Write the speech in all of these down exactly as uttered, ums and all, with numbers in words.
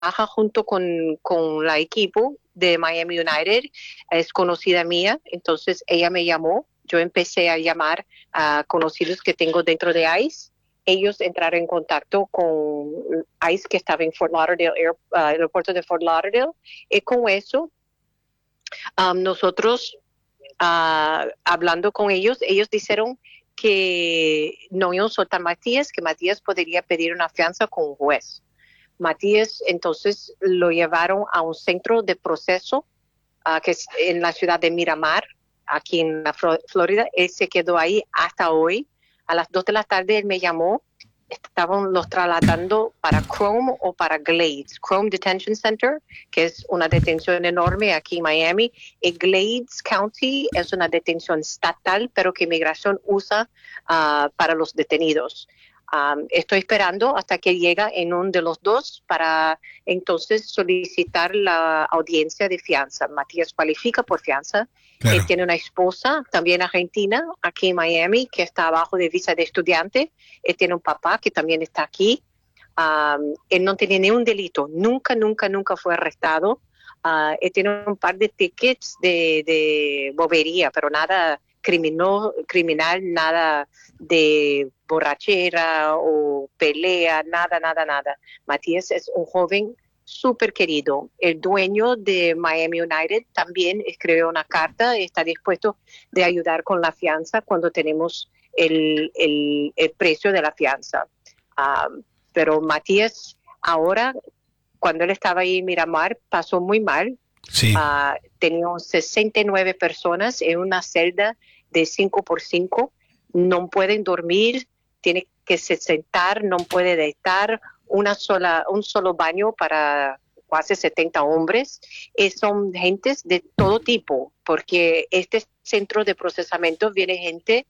junto con, con la equipo de Miami United, es conocida mía, entonces ella me llamó, yo empecé a llamar a conocidos que tengo dentro de ICE, ellos entraron en contacto con ICE que estaba en Fort Lauderdale, Air, uh, aeropuerto de Fort Lauderdale, y con eso um, nosotros uh, hablando con ellos, ellos dijeron que no iban a soltar a Matías, que Matías podría pedir una fianza con un juez. Matías entonces lo llevaron a un centro de proceso uh, que es en la ciudad de Miramar, aquí en la Florida. Él se quedó ahí hasta hoy. A las dos de la tarde él me llamó. Estaban los trasladando para Chrome o para Glades. Chrome Detention Center, que es una detención enorme aquí en Miami. Y Glades County es una detención estatal, pero que Inmigración usa uh, para los detenidos. Um, estoy esperando hasta que llegue en uno de los dos para entonces solicitar la audiencia de fianza. Matías cualifica por fianza. Claro. Él tiene una esposa también argentina aquí en Miami que está abajo de visa de estudiante. Él tiene un papá que también está aquí. Um, él no tiene ni un delito. Nunca, nunca, nunca fue arrestado. Uh, él tiene un par de tickets de, de bobería, pero nada criminal, criminal, nada de borrachera o pelea, nada, nada, nada. Matías es un joven súper querido. El dueño de Miami United también escribió una carta y está dispuesto de ayudar con la fianza cuando tenemos el, el, el precio de la fianza. Um, pero Matías ahora, cuando él estaba ahí en Miramar, pasó muy mal. Sí. Uh, tenía sesenta y nueve personas en una celda de cinco por cinco. No pueden dormir, tiene que se sentar, no puede estar, una sola, un solo baño para casi setenta hombres. Y son gentes de todo tipo, porque este centro de procesamiento viene gente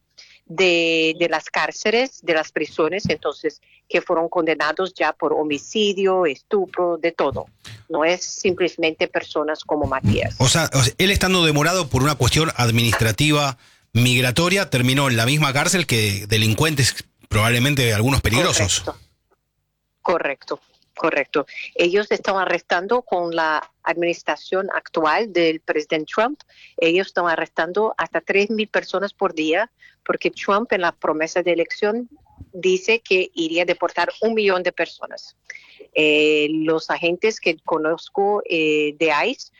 de, de las cárceles, de las prisiones, entonces, que fueron condenados ya por homicidio, estupro, de todo. No es simplemente personas como Matías. O sea, o sea, él estando demorado por una cuestión administrativa migratoria, terminó en la misma cárcel que delincuentes, probablemente algunos peligrosos. Correcto, correcto, correcto. Ellos están arrestando con la administración actual del presidente Trump. Ellos están arrestando hasta tres mil personas por día, porque Trump en la promesa de elección dice que iría a deportar un millón de personas. Eh, los agentes que conozco eh, de ICE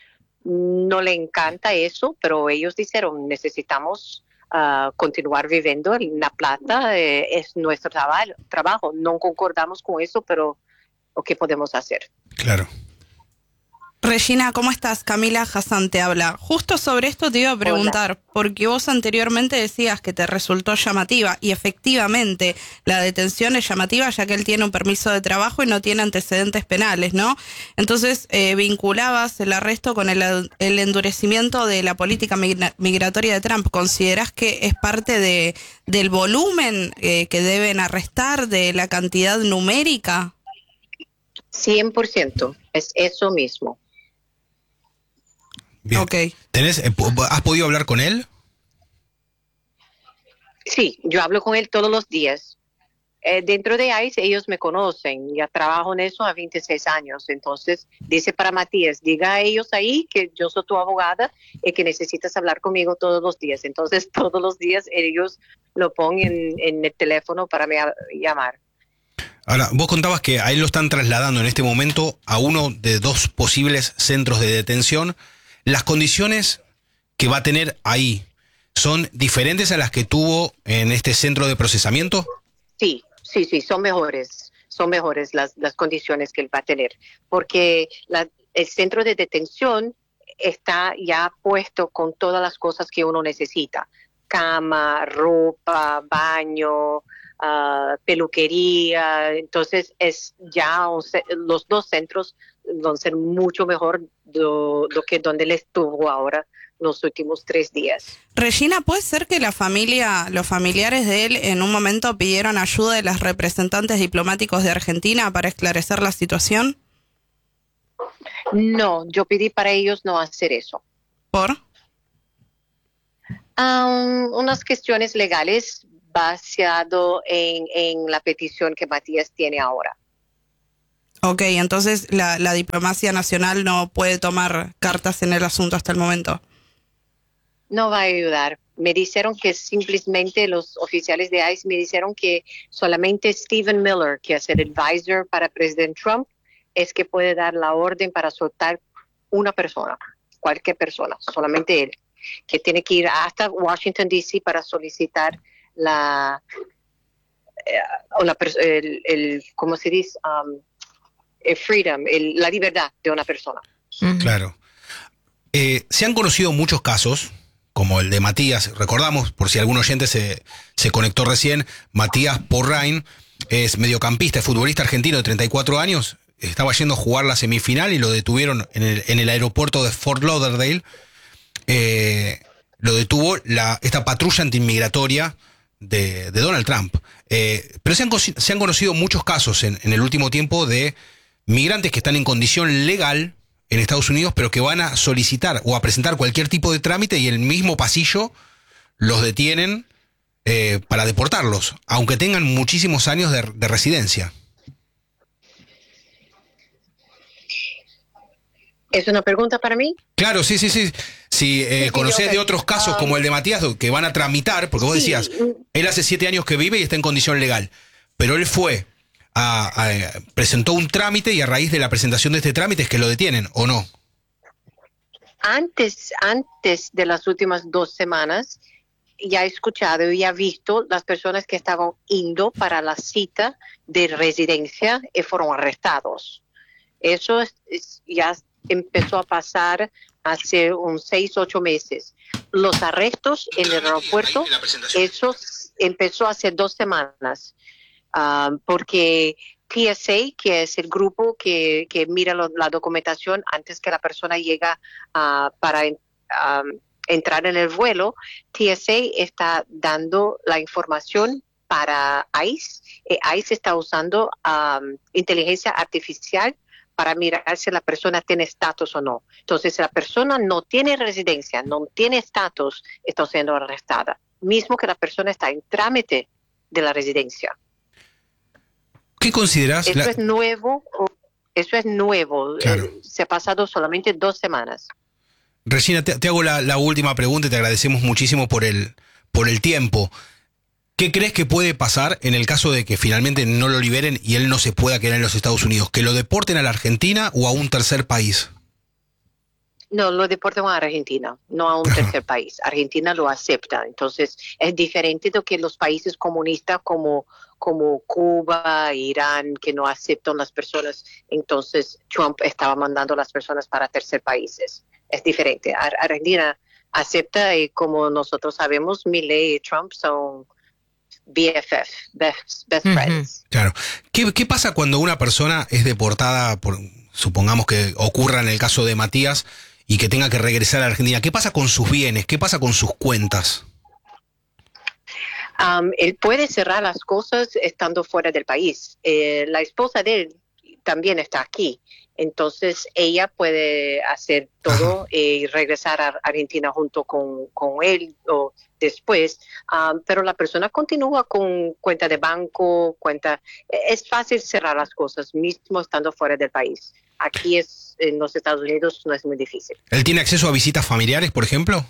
no le encanta eso, pero ellos dijeron necesitamos uh, continuar viviendo. La plata eh, es nuestro traba- trabajo. No concordamos con eso, pero ¿qué podemos hacer? Claro. Regina, ¿cómo estás? Camila Hassan te habla. Justo sobre esto te iba a preguntar, Hola. Porque vos anteriormente decías que te resultó llamativa, y efectivamente la detención es llamativa ya que él tiene un permiso de trabajo y no tiene antecedentes penales, ¿no? Entonces eh, vinculabas el arresto con el, el endurecimiento de la política migra- migratoria de Trump. ¿Considerás que es parte de del volumen eh, que deben arrestar, de la cantidad numérica? cien por ciento, es eso mismo. Bien. Okay. ¿Tenés, ¿Has podido hablar con él? Sí, yo hablo con él todos los días. Eh, dentro de ICE ellos me conocen, ya trabajo en eso a veintiséis años, entonces dice para Matías, diga a ellos ahí que yo soy tu abogada y que necesitas hablar conmigo todos los días. Entonces todos los días ellos lo ponen en, en el teléfono para me a, llamar. Ahora, vos contabas que a él lo están trasladando en este momento a uno de dos posibles centros de detención. ¿Las condiciones que va a tener ahí son diferentes a las que tuvo en este centro de procesamiento? Sí, sí, sí, son mejores, son mejores las, las condiciones que él va a tener, porque la, el centro de detención está ya puesto con todas las cosas que uno necesita, cama, ropa, baño, uh, peluquería, entonces es ya un, los dos centros van a ser mucho mejor do, do que donde él estuvo ahora los últimos tres días. Regina, ¿puede ser que la familia, los familiares de él en un momento pidieron ayuda de los representantes diplomáticos de Argentina para esclarecer la situación? No, yo pedí para ellos no hacer eso. ¿Por? Um, unas cuestiones legales basado en, en la petición que Matías tiene ahora. Ok, entonces la, la diplomacia nacional no puede tomar cartas en el asunto hasta el momento. No va a ayudar. Me dijeron que simplemente los oficiales de ICE me dijeron que solamente Stephen Miller, que es el advisor para presidente Trump, es que puede dar la orden para soltar una persona, cualquier persona, solamente él, que tiene que ir hasta Washington, D C para solicitar la, eh, una, el, el, ¿cómo se dice? Um, el freedom, el, la libertad de una persona. Claro. Eh, se han conocido muchos casos, como el de Matías. Recordamos, por si algún oyente se, se conectó recién, Matías Porrain es mediocampista, es futbolista argentino de treinta y cuatro años, estaba yendo a jugar la semifinal y lo detuvieron en el, en el aeropuerto de Fort Lauderdale. Eh, lo detuvo la, esta patrulla antiinmigratoria de, de Donald Trump. Eh, pero se han, se han conocido muchos casos en, en el último tiempo de migrantes que están en condición legal en Estados Unidos, pero que van a solicitar o a presentar cualquier tipo de trámite y en el mismo pasillo los detienen eh, para deportarlos, aunque tengan muchísimos años de, de residencia. ¿Es una pregunta para mí? Claro, sí, sí, sí. Si eh, sí, conocés okay. de otros casos um, como el de Matías, que van a tramitar, porque vos sí. decías, él hace siete años que vive y está en condición legal, pero él fue, a, a, presentó un trámite y a raíz de la presentación de este trámite es que lo detienen, ¿o no? Antes, antes de las últimas dos semanas, ya he escuchado y ya he visto las personas que estaban yendo para la cita de residencia y fueron arrestados. Eso es, es, ya empezó a pasar hace unos seis, ocho meses. Los arrestos en el aeropuerto, eso empezó hace dos semanas, uh, porque T S A, que es el grupo que, que mira lo, la documentación antes que la persona llega uh, para um, entrar en el vuelo, T S A está dando la información para ICE. E ICE está usando um, inteligencia artificial para mirar si la persona tiene estatus o no. Entonces, si la persona no tiene residencia, no tiene estatus, está siendo arrestada, mismo que la persona está en trámite de la residencia. ¿Qué consideras? Eso la... es nuevo, eso es nuevo. Claro. Eh, se ha pasado solamente dos semanas. Regina, te, te hago la, la última pregunta y te agradecemos muchísimo por el, por el tiempo. ¿Qué crees que puede pasar en el caso de que finalmente no lo liberen y él no se pueda quedar en los Estados Unidos? ¿Que lo deporten a la Argentina o a un tercer país? No, lo deportan a Argentina, no a un tercer país. Argentina lo acepta. Entonces, es diferente de que los países comunistas como, como Cuba, Irán, que no aceptan las personas. Entonces, Trump estaba mandando a las personas para tercer países. Es diferente. Ar- Argentina acepta y como nosotros sabemos, Milei y Trump son B F F, best, best uh-huh. friends. Claro. ¿Qué, ¿Qué pasa cuando una persona es deportada, por, supongamos que ocurra en el caso de Matías, y que tenga que regresar a Argentina? ¿Qué pasa con sus bienes? ¿Qué pasa con sus cuentas? Um, él puede cerrar las cosas estando fuera del país. Eh, la esposa de él también está aquí. Entonces, ella puede hacer todo y regresar a Argentina junto con, con él o después, um, pero la persona continúa con cuenta de banco, cuenta... Es fácil cerrar las cosas, mismo estando fuera del país. Aquí es, en los Estados Unidos no es muy difícil. ¿Él tiene acceso a visitas familiares, por ejemplo?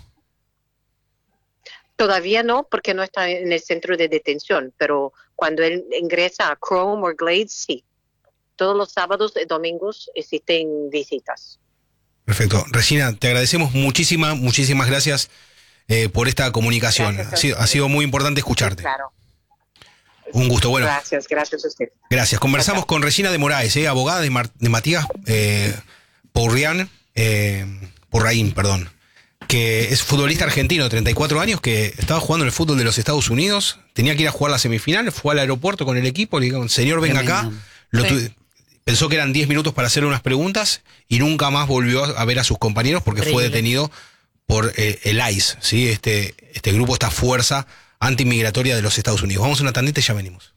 Todavía no, porque no está en el centro de detención, pero cuando él ingresa a Chrome o Glades, sí. Todos los sábados y domingos existen visitas. Perfecto. Regina, te agradecemos muchísimas, muchísimas gracias eh, por esta comunicación. Ha sido, ha sido muy importante escucharte. Sí, claro. Un gusto. Bueno, gracias, gracias a usted. Gracias. Conversamos gracias. con Regina de Moraes, eh, abogada de, Mar- de Matías eh, Porrain, eh, Porrain, perdón, que es futbolista argentino de treinta y cuatro años, que estaba jugando en el fútbol de los Estados Unidos, tenía que ir a jugar la semifinal, fue al aeropuerto con el equipo, le dijeron, señor, venga acá. Lo tu- Pensó que eran diez minutos para hacerle unas preguntas y nunca más volvió a ver a sus compañeros porque Increíble. fue detenido por eh, el ICE, ¿sí? este, este grupo, esta fuerza antiinmigratoria de los Estados Unidos. Vamos a una tandita y ya venimos.